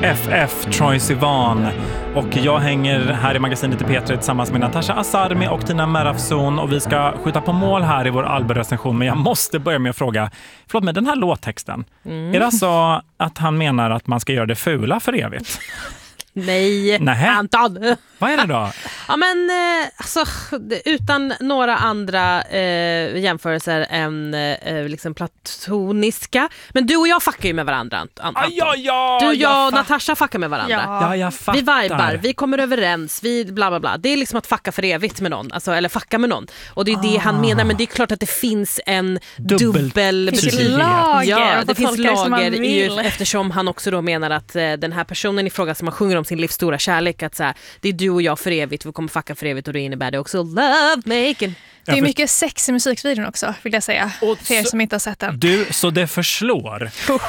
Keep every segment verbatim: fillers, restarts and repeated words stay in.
F F, Troye Sivan. Och jag hänger här i magasinet i P tre tillsammans med Natasha Asarmi och Tina Merafzon. Och vi ska skjuta på mål här i vår albumrecension. Men jag måste börja med att fråga, förlåt mig, den här låttexten. Mm. Är det alltså att han menar att man ska göra det fula för evigt? Nej, Nähä. Anton. Vad är det då? Ja, men eh, alltså, utan några andra eh, jämförelser än eh, liksom platoniska. Men du och jag fuckar ju med varandra, Anton. Ah, ja, ja, du och jag jag och Natasha fuckar med varandra. Ja, ja jag fattar. Vi vibar, vi kommer överens, vi bla bla bla. Det är liksom att fucka för evigt med någon, alltså, eller fucka med någon. Och det är det ah. han menar, men det är klart att det finns en dubbel... dubbel det finns lager, ja, det finns lager i, eftersom han också då menar att eh, den här personen i fråga som man sjunger om sin livs stora kärlek, att så här, det är du och jag för evigt, vi kommer fucka för evigt, och det innebär det också love making. Det är mycket sex i musikvideon också, vill jag säga, och för er som inte har sett den. Du, så det förslår.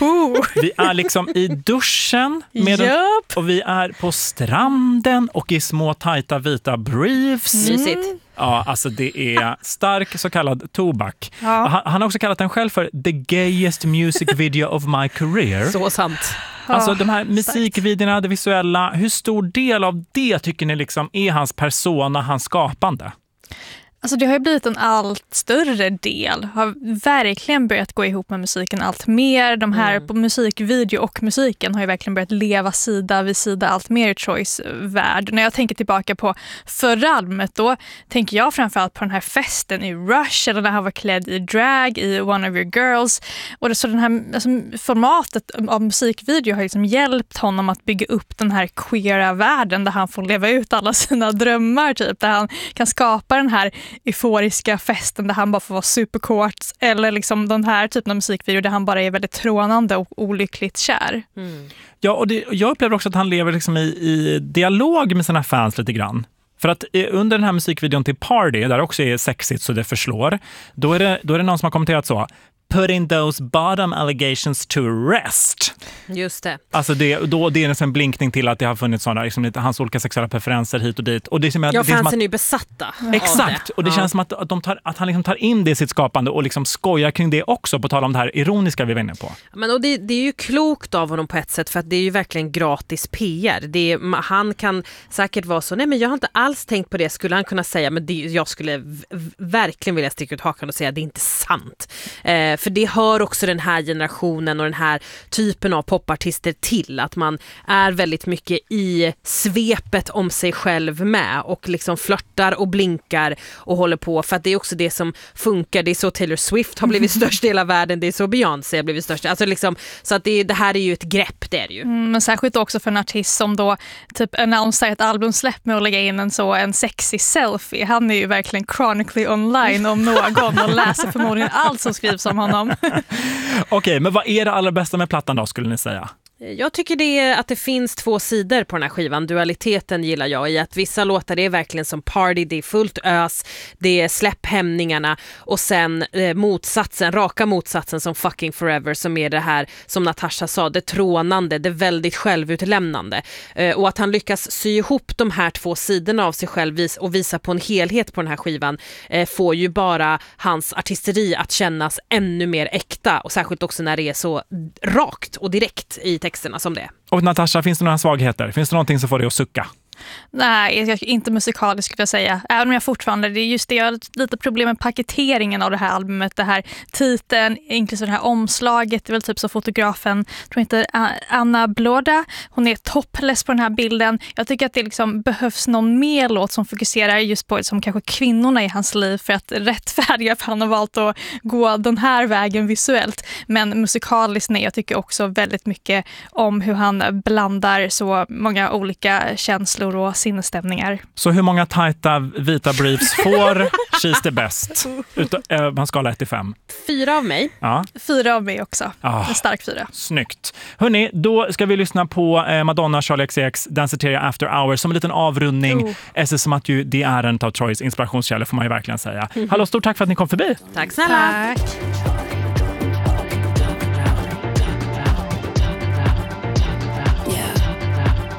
Vi är liksom i duschen med yep. den, och vi är på stranden och i små tajta vita briefs. Mysigt. Mm. Ja, alltså det är stark så kallad tobak. Ja. Han, han har också kallat den själv för the gayest music video of my career. Så sant. Alltså Ja, de här musikvideorna, det visuella, hur stor del av det tycker ni liksom är hans persona, hans skapande? Alltså det har ju blivit en allt större del. Har verkligen börjat gå ihop med musiken allt mer. De här mm. på musikvideo och musiken har ju verkligen börjat leva sida vid sida allt mer i Troys värld. När jag tänker tillbaka på förra albumet, då tänker jag framförallt på den här festen i Rush, eller när han var klädd i drag i One of Your Girls. Och det, så den här alltså, formatet av musikvideo har liksom hjälpt honom att bygga upp den här queera världen där han får leva ut alla sina drömmar, typ. Där han kan skapa den här euforiska festen där han bara får vara superkort, eller liksom den här typen av musikvideo där han bara är väldigt trånande och olyckligt kär. Mm. Ja, och det, jag upplever också att han lever liksom i, i dialog med sina fans lite grann. För att under den här musikvideon till Party, där också är sexigt så det förslår, då är det, då är det någon som har kommenterat så: putting those bottom allegations to rest. Just det. Alltså det, då, det är en blinkning till att det har funnits sådana, liksom, hans olika sexuella preferenser hit och dit. Och det är som, ja, det är fansen som att, är ju besatta. Exakt, det. och det ja. känns som att, att, de tar, att han liksom tar in det i sitt skapande och liksom skojar kring det också, på tal om det här ironiska vi var inne på. Men, och det, det är ju klokt av honom på ett sätt, för att det är ju verkligen gratis P R. Det är, han kan säkert vara så, nej men jag har inte alls tänkt på det, skulle han kunna säga, men det, jag skulle v- verkligen vilja sticka ut hakan och säga det är inte sant. Eh, för det hör också den här generationen och den här typen av popartister till, att man är väldigt mycket i svepet om sig själv med och liksom flörtar och blinkar och håller på, för att det är också det som funkar. Det är så Taylor Swift har blivit störst i hela världen, det är så Beyoncé har blivit störst, alltså liksom, så att det, det här är ju ett grepp, det är det ju. Mm, men särskilt också för en artist som då typ annonserar ett albumsläpp med att lägga in en så en sexy selfie. Han är ju verkligen chronically online om någon och läser förmodligen allt som skrivs om honom. Okej, okay, men vad är det allra bästa med plattan då, skulle ni säga? Jag tycker det är att det finns två sidor på den här skivan. Dualiteten gillar jag i att vissa låtar det är verkligen som Party, det är fullt ös, det är släpp hämningarna, och sen eh, motsatsen, raka motsatsen som Fucking Forever, som är det här som Natasha sa, det trånande, det väldigt självutlämnande. Eh, och att han lyckas sy ihop de här två sidorna av sig själv vis- och visa på en helhet på den här skivan eh, får ju bara hans artisteri att kännas ännu mer äkta, och särskilt också när det är så rakt och direkt i texterna som det. Och Natasha, finns det några svagheter? Finns det någonting som får dig att sucka? Nej, jag är inte musikalisk skulle jag säga. Även om jag fortfarande, det är just det, jag har lite problem med paketeringen av det här albumet. Det här titeln, inklusive det här omslaget. Det är väl typ så fotografen, tror inte Anna Bloda, hon är topless på den här bilden. Jag tycker att det liksom behövs någon mer låt som fokuserar just på som kanske kvinnorna i hans liv, för att rättfärdiga, för han har valt att gå den här vägen visuellt. Men musikaliskt, nej, jag tycker också väldigt mycket om hur han blandar så många olika känslor och sinnesstämningar. Så hur många tajta vita briefs får She's the best? Utan, äh, man skala ett till fem. Fyra av mig. Ja. Fyra av mig också. Ah, en stark fyra. Snyggt. Hörrni, då ska vi lyssna på eh, Madonna, Charli X C X, Danceteria After Hours som en liten avrundning. Oh. Är som att ju, det är en av Troys inspirationskällor, får man ju verkligen säga. Mm-hmm. Hallå, stort tack för att ni kom förbi. Tack snälla. Tack.